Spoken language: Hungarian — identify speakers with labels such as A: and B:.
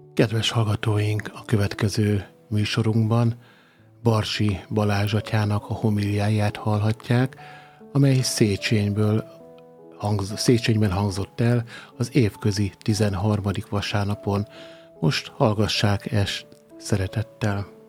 A: Kedves hallgatóink, a következő műsorunkban Barsi Balázs atyának a homiliáját hallhatják, amely Széchenyben hangzott el az évközi 13. vasárnapon. Most hallgassák ezt szeretettel.